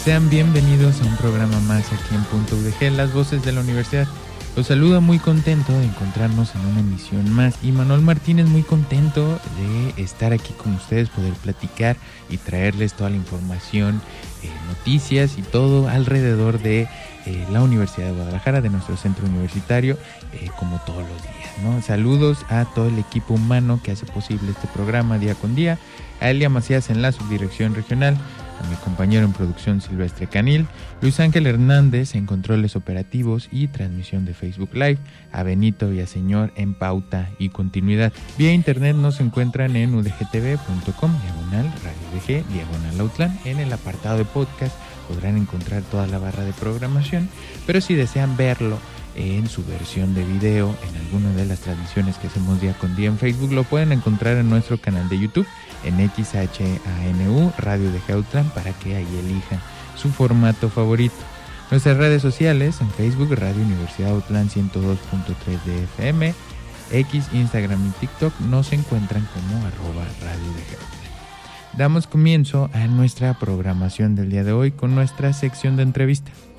Sean bienvenidos a un programa más aquí en Punto UDG, las voces de la universidad. Los saludo muy contento de encontrarnos en una emisión más y Manuel Martínez muy contento de estar aquí con ustedes, poder platicar y traerles toda la información, noticias y todo alrededor de la Universidad de Guadalajara, de nuestro centro universitario, como todos los días, ¿no? Saludos a todo el equipo humano que hace posible este programa día con día, a Elia Macías en la subdirección regional, a mi compañero en producción Silvestre Canil, Luis Ángel Hernández en controles operativos y transmisión de Facebook Live, a Benito Villaseñor en pauta y continuidad. Vía internet nos encuentran en udgtv.com/Radio UDG, /Autlán. En el apartado de podcast podrán encontrar toda la barra de programación, pero si desean verlo en su versión de video, en alguna de las transmisiones que hacemos día con día en Facebook, lo pueden encontrar en nuestro canal de YouTube, en XHANU Radio de Autlán, para que ahí elijan su formato favorito. Nuestras redes sociales, en Facebook, Radio Universidad Autlán 102.3 de FM, X, Instagram y TikTok nos encuentran como @Radio de Autlán. Damos comienzo a nuestra programación del día de hoy con nuestra sección de entrevistas.